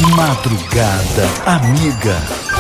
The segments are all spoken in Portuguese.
Madrugada Amiga.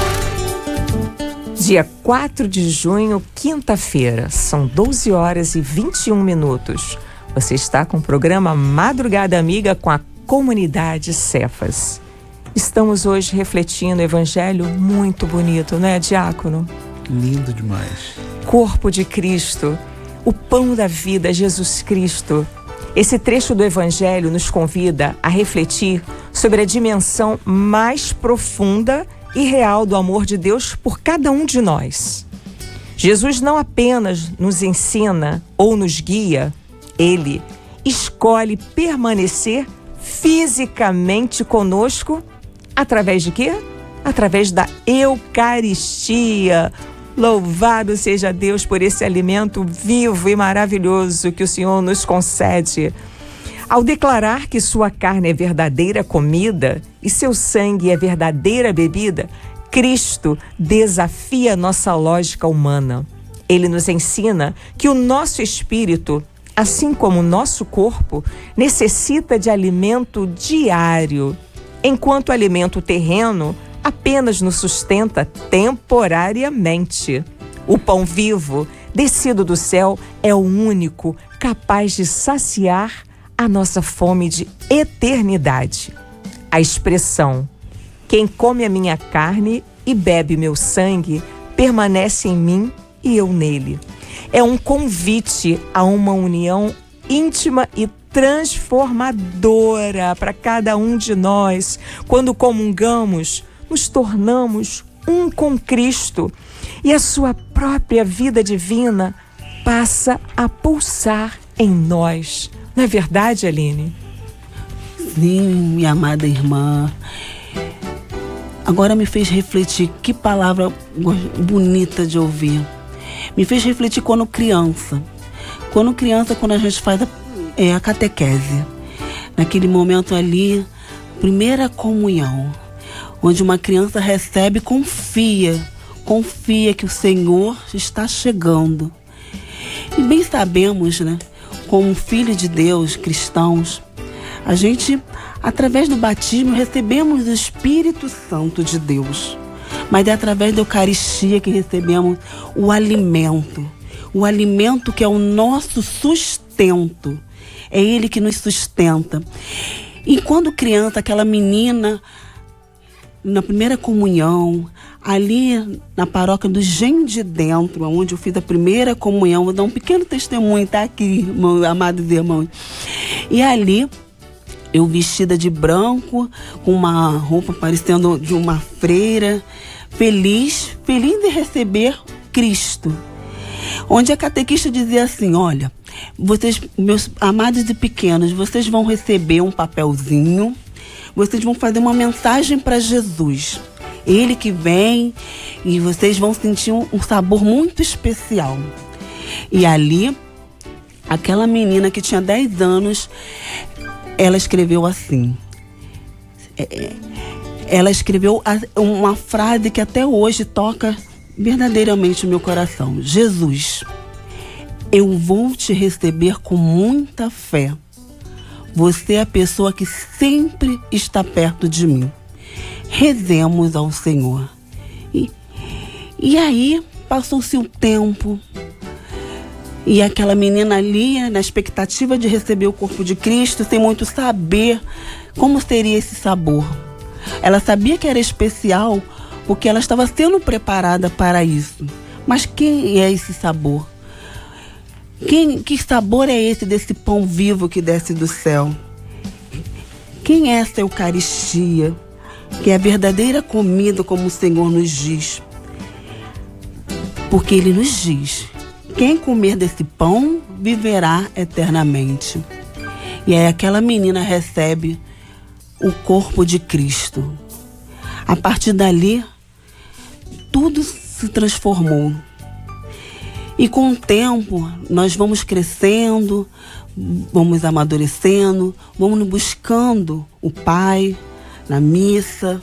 Dia 4 de junho, quinta-feira, são 12 horas e 21 minutos. Você está com o programa Madrugada Amiga com a comunidade Cefas. Estamos hoje refletindo o evangelho muito bonito, não é, Diácono? Lindo demais. Corpo de Cristo, o pão da vida, Jesus Cristo. Esse trecho do evangelho nos convida a refletir sobre a dimensão mais profunda e real do amor de Deus por cada um de nós. Jesus não apenas nos ensina ou nos guia, Ele escolhe permanecer fisicamente conosco através de quê? Através da Eucaristia. Louvado seja Deus por esse alimento vivo e maravilhoso que o Senhor nos concede. Ao declarar que sua carne é verdadeira comida e seu sangue é verdadeira bebida, Cristo desafia nossa lógica humana. Ele nos ensina que o nosso espírito, assim como o nosso corpo, necessita de alimento diário, enquanto o alimento terreno apenas nos sustenta temporariamente. O pão vivo, descido do céu, é o único capaz de saciar a nossa fome de eternidade. A expressão, quem come a minha carne e bebe meu sangue, permanece em mim e eu nele. É um convite a uma união íntima e transformadora para cada um de nós. Quando comungamos, nos tornamos um com Cristo e a sua própria vida divina passa a pulsar em nós. Não é verdade, Aline? Sim, minha amada irmã. Agora me fez refletir, que palavra bonita de ouvir. Me fez refletir quando criança. Quando a gente faz a catequese. Naquele momento ali, primeira comunhão, onde uma criança recebe, confia que o Senhor está chegando. E bem sabemos, né, como filho de Deus, cristãos, a gente, através do batismo, recebemos o Espírito Santo de Deus. Mas é através da Eucaristia que recebemos o alimento que é o nosso sustento. É Ele que nos sustenta. E quando criança, aquela menina, na primeira comunhão, ali na paróquia do Gen de Dentro, onde eu fiz a primeira comunhão, vou dar um pequeno testemunho, tá aqui, meus amados irmãos. E ali, eu vestida de branco, com uma roupa parecendo de uma freira, feliz de receber Cristo. Onde a catequista dizia assim, olha, vocês, meus amados e pequenos, vocês vão receber um papelzinho, vocês vão fazer uma mensagem para Jesus. Ele que vem e vocês vão sentir um sabor muito especial. E ali, aquela menina que tinha 10 anos, ela escreveu assim. Ela escreveu uma frase que até hoje toca verdadeiramente o meu coração. Jesus, eu vou te receber com muita fé. Você é a pessoa que sempre está perto de mim. Rezemos ao Senhor. E aí, passou-se o tempo. E aquela menina ali, na expectativa de receber o corpo de Cristo, sem muito saber como seria esse sabor. Ela sabia que era especial, porque ela estava sendo preparada para isso. Mas quem é esse sabor? Que sabor é esse desse pão vivo que desce do céu? Quem é essa Eucaristia, que é a verdadeira comida, como o Senhor nos diz? Porque Ele nos diz, quem comer desse pão viverá eternamente. E aí aquela menina recebe o corpo de Cristo. A partir dali, tudo se transformou. E com o tempo, nós vamos crescendo, vamos amadurecendo, vamos buscando o Pai na missa.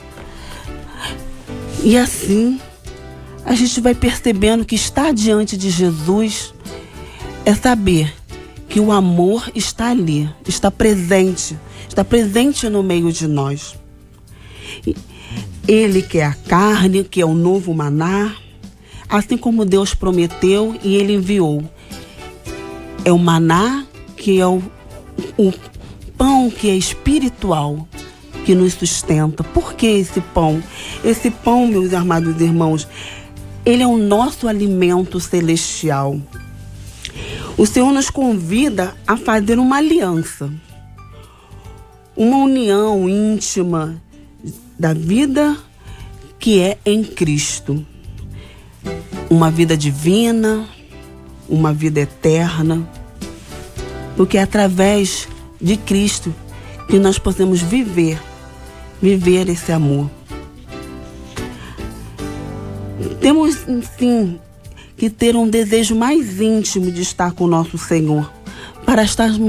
E assim, a gente vai percebendo que estar diante de Jesus é saber que o amor está ali, está presente no meio de nós. Ele que é a carne, que é o novo maná, assim como Deus prometeu e Ele enviou. É o maná, que é o pão que é espiritual, que nos sustenta. Por que esse pão? Esse pão, meus amados irmãos, ele é o nosso alimento celestial. O Senhor nos convida a fazer uma aliança, uma união íntima da vida que é em Cristo. Uma vida divina, uma vida eterna, porque é através de Cristo que nós podemos viver esse amor. Temos, sim, que ter um desejo mais íntimo de estar com o nosso Senhor, para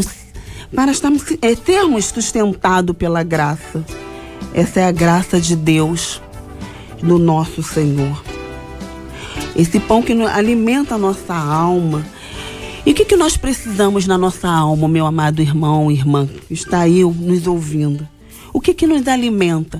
sermos sustentados pela graça. Essa é a graça de Deus, do nosso Senhor. Esse pão que alimenta a nossa alma. E o que nós precisamos na nossa alma, meu amado irmão, irmã, que está aí nos ouvindo? O que nos alimenta?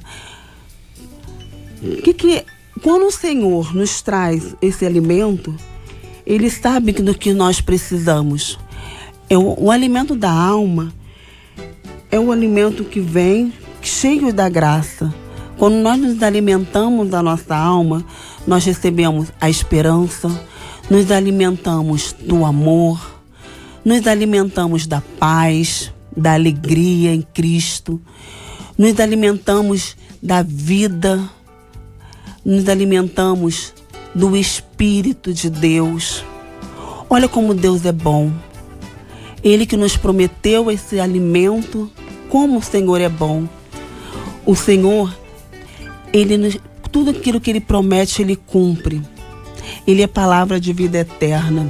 Quando o Senhor nos traz esse alimento, Ele sabe do que nós precisamos. O alimento da alma é o alimento que vem cheio da graça. Quando nós nos alimentamos da nossa alma, nós recebemos a esperança, nos alimentamos do amor, nos alimentamos da paz, da alegria em Cristo, nos alimentamos da vida, nos alimentamos do Espírito de Deus. Olha como Deus é bom. Ele que nos prometeu esse alimento, como o Senhor é bom. O Senhor, tudo aquilo que Ele promete, Ele cumpre. Ele é palavra de vida eterna.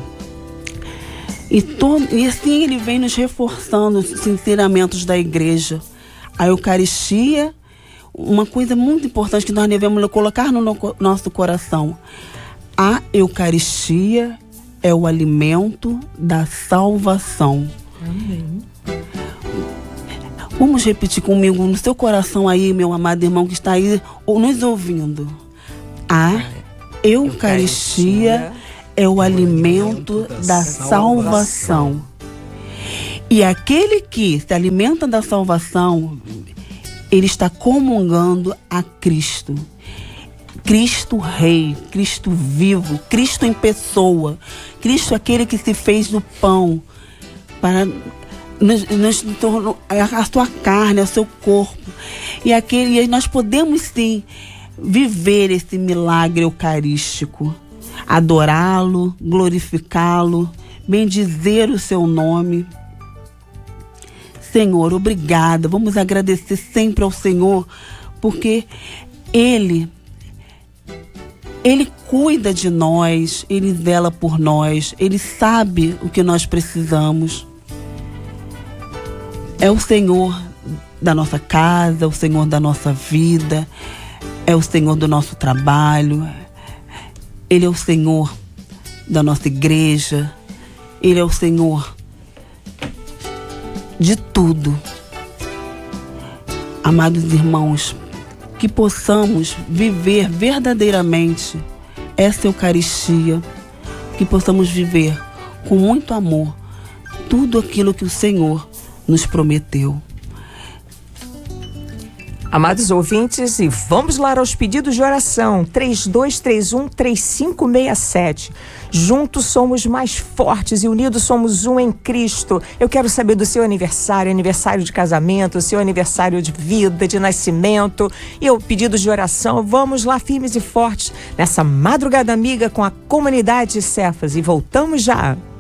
E assim Ele vem nos reforçando os ensinamentos da igreja. A Eucaristia, uma coisa muito importante que nós devemos colocar no nosso coração. A Eucaristia é o alimento da salvação. Amém. Vamos repetir comigo no seu coração aí, meu amado irmão que está aí nos ouvindo. A Eucaristia é o alimento da salvação. E aquele que se alimenta da salvação, ele está comungando a Cristo. Cristo Rei, Cristo vivo, Cristo em pessoa. Cristo aquele que se fez do pão para nos tornou a sua carne, o seu corpo. E aí nós podemos sim viver esse milagre eucarístico, adorá-lo, glorificá-lo, bendizer o seu nome. Senhor, obrigada. Vamos agradecer sempre ao Senhor, porque Ele cuida de nós, Ele vela por nós, Ele sabe o que nós precisamos. É o Senhor da nossa casa, o Senhor da nossa vida, é o Senhor do nosso trabalho, Ele é o Senhor da nossa igreja, Ele é o Senhor de tudo. Amados irmãos, que possamos viver verdadeiramente essa Eucaristia, que possamos viver com muito amor tudo aquilo que o Senhor nos prometeu. Amados ouvintes, e vamos lá aos pedidos de oração. 3231-3567. Juntos somos mais fortes e unidos somos um em Cristo. Eu quero saber do seu aniversário de casamento, seu aniversário de vida, de nascimento. E o pedido de oração, vamos lá firmes e fortes nessa madrugada amiga com a comunidade Cefas. E voltamos já.